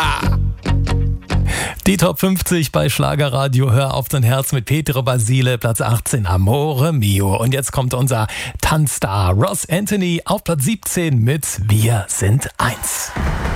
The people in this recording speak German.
Die Top 50 bei Schlagerradio. Hör auf dein Herz mit Peter Basile, Platz 18, Amore Mio. Und jetzt kommt unser Tanzstar Ross Anthony auf Platz 17 mit Wir sind eins.